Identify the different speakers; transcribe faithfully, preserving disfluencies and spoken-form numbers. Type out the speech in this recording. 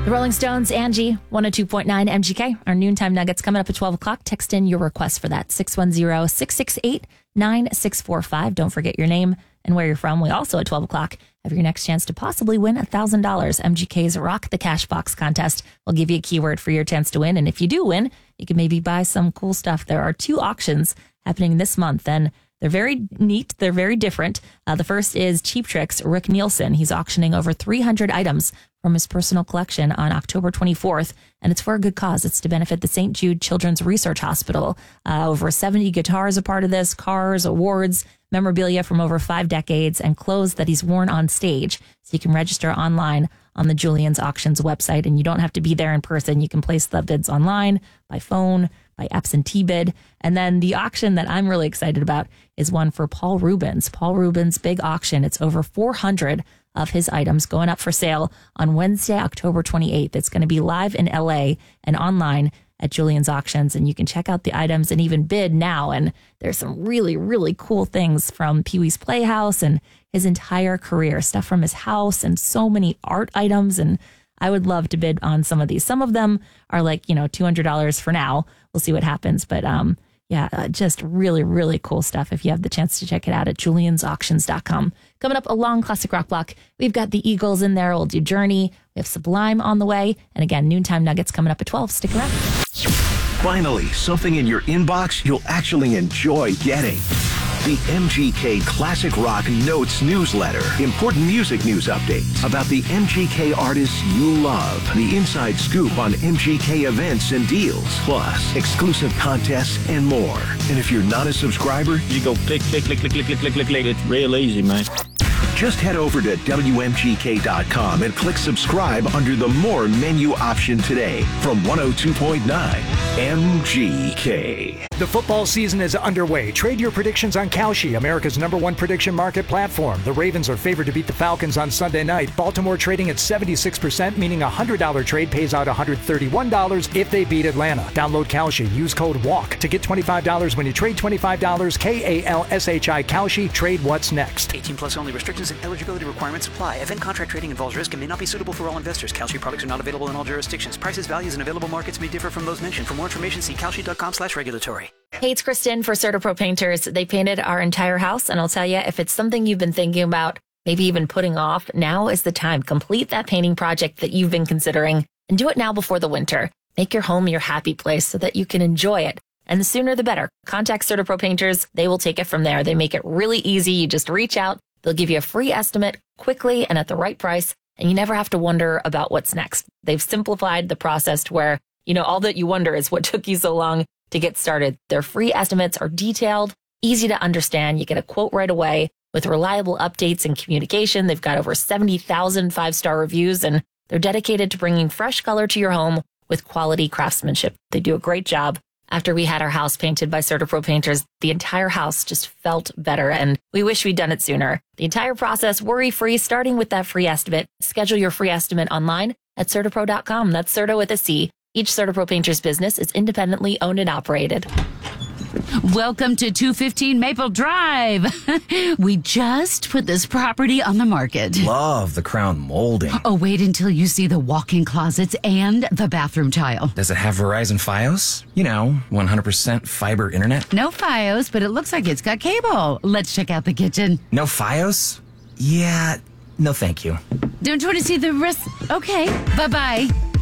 Speaker 1: The Rolling Stones, Angie, one oh two point nine M G K. Our noontime nuggets coming up at twelve o'clock. Text in your request for that, six one zero, six six eight, nine six four five. Don't forget your name and where you're from. We also, at twelve o'clock, have your next chance to possibly win one thousand dollars. M G K's Rock the Cash Box contest. We'll give you a keyword for your chance to win. And if you do win, you can maybe buy some cool stuff. There are two auctions happening this month, and they're very neat. They're very different. Uh, the first is Cheap Trick's Rick Nielsen. He's auctioning over three hundred items from his personal collection on October twenty-fourth, and it's for a good cause. It's to benefit the Saint Jude Children's Research Hospital. Uh, over seventy guitars are part of this, cars, awards, memorabilia from over five decades, and clothes that he's worn on stage. So you can register online on the Julien's Auctions website, and you don't have to be there in person. You can place the bids online, by phone, by absentee bid. And then the auction that I'm really excited about is one for Paul Rubens. Paul Rubens' big auction. It's over four hundred of his items going up for sale on Wednesday, October twenty-eighth. It's going to be live in L A and online at Julien's Auctions, and you can check out the items and even bid now. And there's some really, really cool things from Pee-wee's Playhouse and his entire career, stuff from his house and so many art items. And I would love to bid on some of these. Some of them are like, you know, two hundred dollars for now. We'll see what happens. But um, yeah, uh, just really, really cool stuff. If you have the chance to check it out at juliens auctions dot com. Coming up, a long classic rock block. We've got the Eagles in there. We'll do Journey. We have Sublime on the way. And again, noontime nuggets coming up at twelve. Stick around.
Speaker 2: Finally, something in your inbox you'll actually enjoy getting. The M G K Classic Rock Notes newsletter. Important music news updates about the M G K artists you love. The inside scoop on M G K events and deals. Plus, exclusive contests and more. And if you're not a subscriber,
Speaker 3: you go click, click, click, click, click, click, click, click, click. It's real easy, man.
Speaker 2: Just head over to W M G K dot com and click subscribe under the More menu option today from one oh two point nine M G K.
Speaker 4: The football season is underway. Trade your predictions on Kalshi, America's number one prediction market platform. The Ravens are favored to beat the Falcons on Sunday night. Baltimore trading at seventy-six percent, meaning a one hundred dollars trade pays out one hundred thirty-one dollars if they beat Atlanta. Download Kalshi. Use code WALK to get twenty-five dollars when you trade twenty-five dollars. K A L S H I Kalshi. Trade what's next.
Speaker 5: eighteen plus only. Restrictions and eligibility requirements apply. Event contract trading involves risk and may not be suitable for all investors. Kalshi products are not available in all jurisdictions. Prices, values, and available markets may differ from those mentioned. For more information, see kalshi dot com slash regulatory.
Speaker 1: Hey, it's Kristen for CertaPro Painters. They painted our entire house, and I'll tell you, if it's something you've been thinking about, maybe even putting off, now is the time. Complete that painting project that you've been considering, and do it now before the winter. Make your home your happy place so that you can enjoy it. And the sooner the better. Contact CertaPro Painters. They will take it from there. They make it really easy. You just reach out. They'll give you a free estimate quickly and at the right price, and you never have to wonder about what's next. They've simplified the process to where, you know, all that you wonder is what took you so long to get started. Their free estimates are detailed, easy to understand. You get a quote right away with reliable updates and communication. They've got over seventy thousand five-star reviews, and they're dedicated to bringing fresh color to your home with quality craftsmanship. They do a great job. After we had our house painted by CertaPro Painters, the entire house just felt better, and we wish we'd done it sooner. The entire process worry-free, starting with that free estimate. Schedule your free estimate online at Certapro dot com. That's Certa with a C. Each CertaPro Painters business is independently owned and operated.
Speaker 6: Welcome to two fifteen Maple Drive. We just put this property on the market.
Speaker 7: Love the crown molding.
Speaker 6: Oh, wait until you see the walk-in closets and the bathroom tile.
Speaker 7: Does it have Verizon Fios? You know, one hundred percent fiber internet?
Speaker 6: No Fios, but it looks like it's got cable. Let's check out the kitchen.
Speaker 7: No Fios? Yeah, no thank you.
Speaker 6: Don't you want to see the rest? Okay, bye-bye.